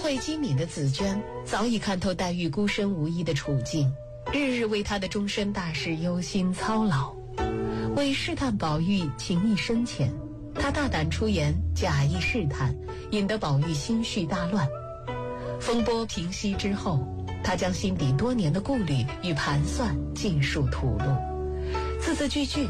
慧机敏的紫娟早已看透黛玉孤身无依的处境，日日为她的终身大事忧心操劳。为试探宝玉情意深浅，她大胆出言，假意试探，引得宝玉心绪大乱。风波平息之后，她将心底多年的顾虑与盘算尽数吐露，字字句句